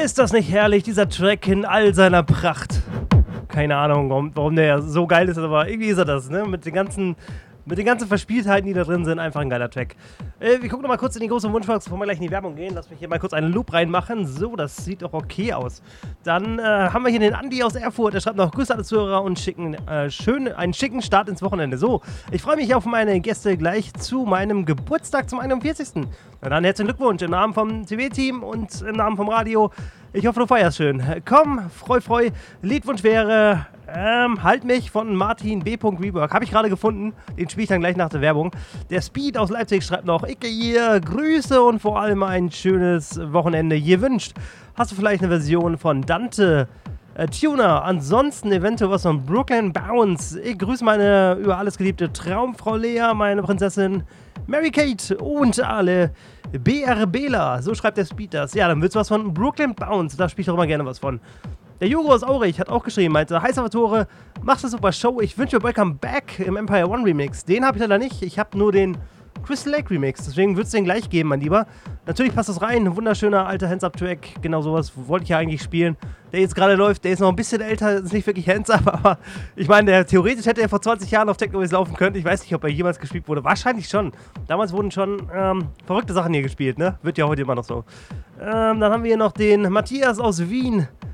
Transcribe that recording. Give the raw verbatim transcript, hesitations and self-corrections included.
Ist das nicht herrlich, dieser Track in all seiner Pracht? Keine Ahnung, warum, warum der so geil ist, aber irgendwie ist er das, ne? Mit den ganzen, mit den ganzen Verspieltheiten, die da drin sind, einfach ein geiler Track. Äh, wir gucken noch mal kurz in die große Wunschbox, bevor wir gleich in die Werbung gehen. Lass mich hier mal kurz einen Loop reinmachen. So, das sieht doch okay aus. Dann äh, haben wir hier den Andi aus Erfurt. Der schreibt noch Grüße alle Zuhörer und schicken, äh, schön, einen schicken Start ins Wochenende. So, ich freue mich auf meine Gäste gleich zu meinem Geburtstag zum einundvierzigsten Na dann herzlichen Glückwunsch im Namen vom T V-Team und im Namen vom Radio. Ich hoffe, du feierst schön. Komm, freu, freu. Liedwunsch wäre ähm, Halt mich von Martin B. Rework. Habe ich gerade gefunden. Den spiele ich dann gleich nach der Werbung. Der Speed aus Leipzig schreibt noch Icke hier, Grüße und vor allem ein schönes Wochenende hier wünscht. Hast du vielleicht eine Version von Dante äh, Tuner? Ansonsten eventuell was von Brooklyn Bounce. Ich grüße meine über alles geliebte Traumfrau Lea, meine Prinzessin Mary Kate und alle BRBler. So schreibt der Speed das. Ja, dann willst du was von Brooklyn Bounce. Da spiele ich doch immer gerne was von. Der Jugo aus Aurich hat auch geschrieben, meinte, hi Salvatore, machst eine super Show. Ich wünsche dir Welcome Back im Empire One Remix. Den habe ich leider nicht. Ich habe nur den Crystal Lake Remix. Deswegen würdest du den gleich geben, mein Lieber. Natürlich passt das rein. Ein wunderschöner alter Hands-Up-Track. Genau sowas wollte ich ja eigentlich spielen. Der jetzt gerade läuft, der ist noch ein bisschen älter. Ist nicht wirklich Hands-Up, aber ich meine, der, theoretisch hätte er vor zwanzig Jahren auf Technoways laufen können. Ich weiß nicht, ob er jemals gespielt wurde. Wahrscheinlich schon. Damals wurden schon ähm, verrückte Sachen hier gespielt, ne? Wird ja heute immer noch so. Ähm, dann haben wir hier noch den Matthias aus Wien.